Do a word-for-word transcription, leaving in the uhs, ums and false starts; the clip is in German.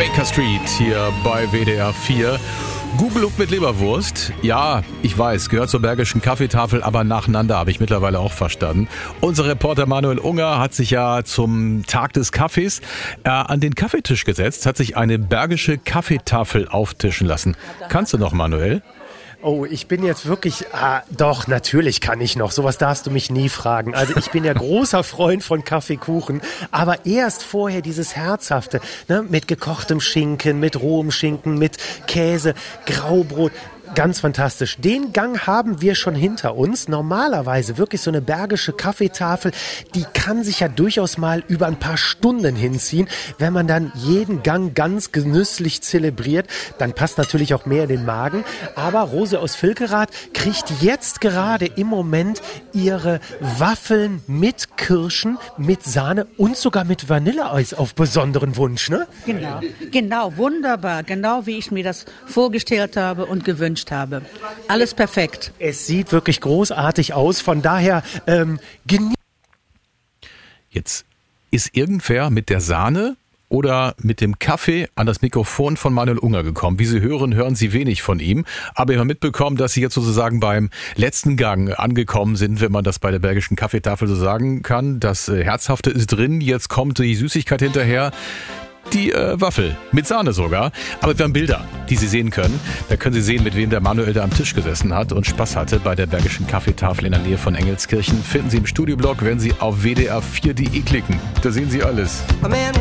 Baker Street hier bei W D R vier. Gugelupf mit Leberwurst. Ja, ich weiß, gehört zur Bergischen Kaffeetafel, aber nacheinander habe ich mittlerweile auch verstanden. Unser Reporter Manuel Unger hat sich ja zum Tag des Kaffees äh, an den Kaffeetisch gesetzt, hat sich eine Bergische Kaffeetafel auftischen lassen. Kannst du noch, Manuel? Oh, ich bin jetzt wirklich, ah, doch, natürlich kann ich noch. Sowas darfst du mich nie fragen. Also ich bin ja großer Freund von Kaffeekuchen, aber erst vorher dieses Herzhafte, ne, mit gekochtem Schinken, mit rohem Schinken, mit Käse, Graubrot. Ganz fantastisch. Den Gang haben wir schon hinter uns. Normalerweise wirklich so eine Bergische Kaffeetafel, die kann sich ja durchaus mal über ein paar Stunden hinziehen. Wenn man dann jeden Gang ganz genüsslich zelebriert, dann passt natürlich auch mehr in den Magen. Aber Rose aus Vilkerath kriegt jetzt gerade im Moment ihre Waffeln mit Kirschen, mit Sahne und sogar mit Vanilleeis auf besonderen Wunsch, ne? Genau, genau, wunderbar. Genau wie ich mir das vorgestellt habe und gewünscht habe. Alles perfekt. Es sieht wirklich großartig aus, von daher ähm, genießen. Jetzt ist irgendwer mit der Sahne oder mit dem Kaffee an das Mikrofon von Manuel Unger gekommen. Wie Sie hören, hören Sie wenig von ihm. Aber wir haben mitbekommen, dass Sie jetzt sozusagen beim letzten Gang angekommen sind, wenn man das bei der Bergischen Kaffeetafel so sagen kann. Das Herzhafte ist drin, jetzt kommt die Süßigkeit hinterher. Die äh, Waffel, mit Sahne sogar. Aber wir haben Bilder, die Sie sehen können. Da können Sie sehen, mit wem der Manuel da am Tisch gesessen hat und Spaß hatte bei der Bergischen Kaffeetafel in der Nähe von Engelskirchen. Finden Sie im Studioblog, wenn Sie auf W D R vier punkt de klicken. Da sehen Sie alles.